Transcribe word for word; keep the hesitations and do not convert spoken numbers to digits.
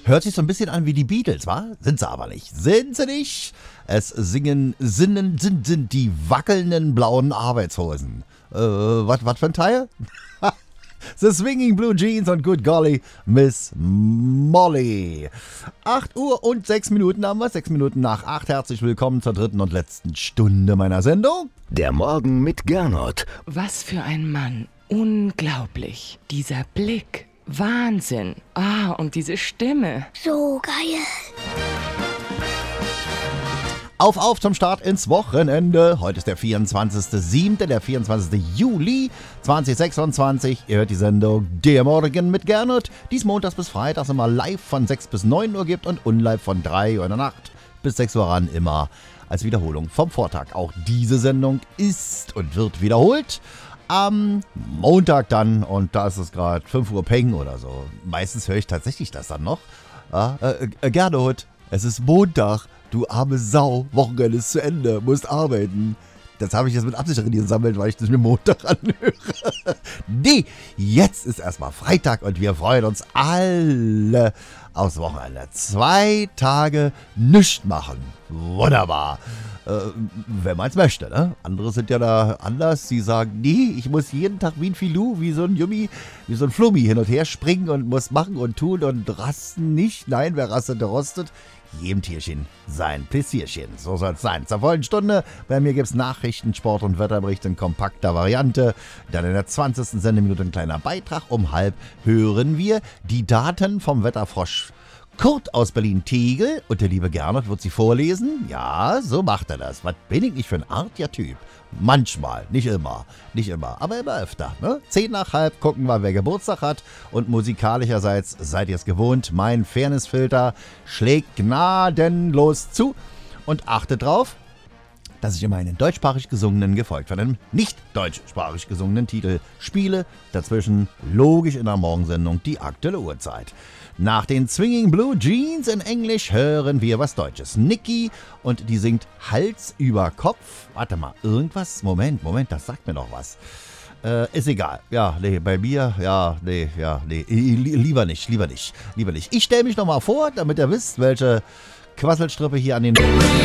Hört sich so ein bisschen an wie die Beatles, wa? Sind sie aber nicht. Sind sie nicht? Es singen, sinnen, sind, sind die wackelnden blauen Arbeitshosen. Äh, was für ein Teil? The Swinging Blue Jeans und Good Golly, Miss Molly. acht Uhr und sechs Minuten haben wir, sechs Minuten nach acht. Herzlich willkommen zur dritten und letzten Stunde meiner Sendung. Der Morgen mit Gernot. Was für ein Mann. Unglaublich. Dieser Blick. Wahnsinn. Ah, und diese Stimme. So geil. Auf, auf zum Start ins Wochenende. Heute ist der vierundzwanzigster siebter, der vierundzwanzigster Juli zweitausendsechsundzwanzig. Ihr hört die Sendung Der Morgen mit Gernot, die es montags bis freitags immer live von sechs bis neun Uhr gibt und unlive von drei Uhr in der Nacht bis sechs Uhr ran, immer als Wiederholung vom Vortag. Auch diese Sendung ist und wird wiederholt am Montag dann, und da ist es gerade fünf Uhr Peng oder so. Meistens höre ich tatsächlich das dann noch. Ja, äh, äh, Gernot, es ist Montag. Du arme Sau, Wochenende ist zu Ende, musst arbeiten. Das habe ich jetzt mit Absicht gesammelt, weil ich das mir Montag anhöre. Nee, jetzt ist erstmal Freitag und wir freuen uns alle aufs Wochenende. Zwei Tage nichts machen. Wunderbar. Äh, wenn man es möchte, ne? Andere sind ja da anders. Sie sagen, nee, ich muss jeden Tag wie ein Filou, wie so ein Yummi, wie so ein Flummi hin und her springen und muss machen und tun und rasten nicht. Nein, wer rastet, der rostet. Jedem Tierchen sein Pläsierchen. So soll es sein. Zur vollen Stunde. Bei mir gibt es Nachrichten, Sport und Wetterbericht in kompakter Variante. Dann in der zwanzigsten Sendeminute ein kleiner Beitrag. Um halb hören wir die Daten vom Wetterfrosch Kurt aus Berlin-Tegel. Und der liebe Gernot wird sie vorlesen. Ja, so macht er das. Was bin ich nicht für ein artiger Typ? Manchmal, nicht immer, nicht immer, aber immer öfter. Ne? Zehn nach halb gucken wir, wer Geburtstag hat. Und musikalischerseits seid ihr es gewohnt, mein Fairnessfilter schlägt gnadenlos zu. Und achtet drauf, dass ich immer einen deutschsprachig gesungenen, gefolgt von einem nicht deutschsprachig gesungenen Titel spiele. Dazwischen logisch in der Morgensendung die aktuelle Uhrzeit. Nach den Swinging Blue Jeans in Englisch hören wir was Deutsches. Niki, und die singt Hals über Kopf. Warte mal, irgendwas? Moment, Moment, das sagt mir noch was. Äh, ist egal. Ja, nee, bei mir, ja, nee, ja, nee. Lieber nicht, lieber nicht, lieber nicht. Ich stelle mich nochmal vor, damit ihr wisst, welche Quasselstrippe hier an den